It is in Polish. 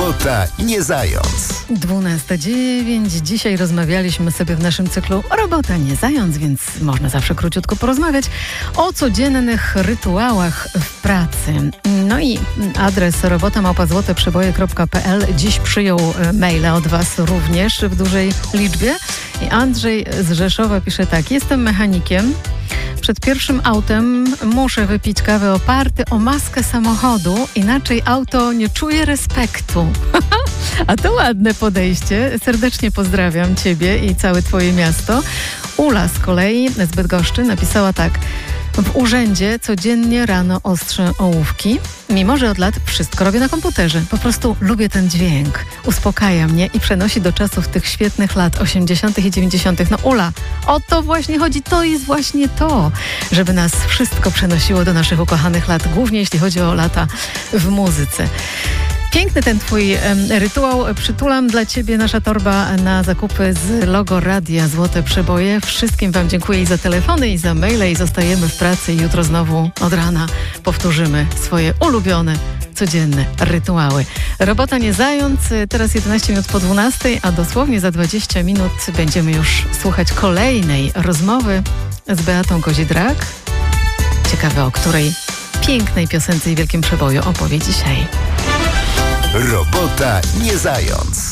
Robota nie zając. 12:09. Dzisiaj rozmawialiśmy sobie w naszym cyklu Robota nie zając, więc można zawsze króciutko porozmawiać o codziennych rytuałach w pracy. No i adres robota@złoteprzeboje.pl dziś przyjął maile od Was również w dużej liczbie. I Andrzej z Rzeszowa pisze tak: jestem mechanikiem. Przed pierwszym autem muszę wypić kawę oparty o maskę samochodu, inaczej auto nie czuje respektu. A to ładne podejście. Serdecznie pozdrawiam Ciebie i całe Twoje miasto. Ula z kolei z Bydgoszczy napisała tak: w urzędzie codziennie rano ostrzę ołówki, mimo że od lat wszystko robię na komputerze. Po prostu lubię ten dźwięk. Uspokaja mnie i przenosi do czasów tych świetnych lat 80. i 90. No Ula, o to właśnie chodzi. To jest właśnie to, żeby nas wszystko przenosiło do naszych ukochanych lat, głównie jeśli chodzi o lata w muzyce. Piękny ten Twój rytuał. Przytulam dla Ciebie nasza torba na zakupy z logo Radia Złote Przeboje. Wszystkim Wam dziękuję i za telefony, i za maile, i zostajemy w pracy i jutro znowu od rana powtórzymy swoje ulubione, codzienne rytuały. Robota nie zając. Teraz 11 minut po 12, a dosłownie za 20 minut będziemy już słuchać kolejnej rozmowy z Beatą Kozidrak. Ciekawe, o której pięknej piosence i wielkim przeboju opowie dzisiaj. Robota nie zając.